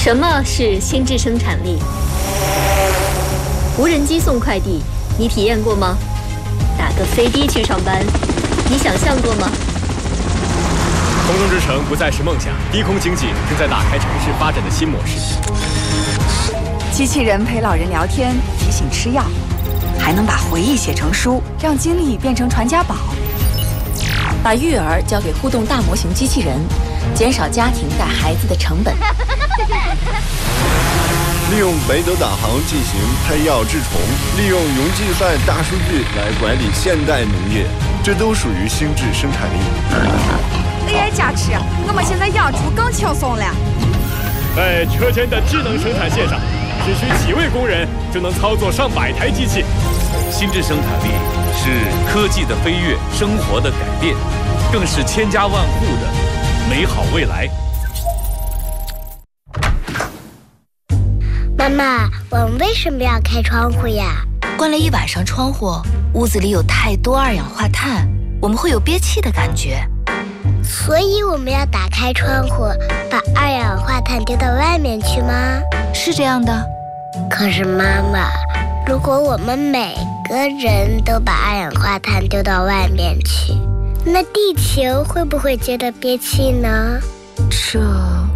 什么是心智生产力？无人机送快递，你体验过吗？打个飞的去上班，你想象过吗？ 空中之城不再是梦想，低空经济正在打开城市发展的新模式。 机器人陪老人聊天，提醒吃药，还能把回忆写成书，让经历变成传家宝。 把育儿交给互动大模型机器人，减少家庭带孩子的成本。 利用北斗导航进行配药治虫，利用云计算大数据来管理现代农业，这都属于心智生产力。 AI 加持，我们现在养猪更轻松了。 在车间的智能生产线上，只需几位工人就能操作上百台机器。 心智生产力是科技的飞跃，生活的改变，更是千家万户的美好未来。 妈妈，我们为什么要开窗户呀？ 关了一晚上窗户，屋子里有太多二氧化碳，我们会有憋气的感觉。 所以我们要打开窗户，把二氧化碳丢到外面去吗？ 是这样的。 可是妈妈，如果我们每个人都把二氧化碳丢到外面去，那地球会不会觉得憋气呢？ 这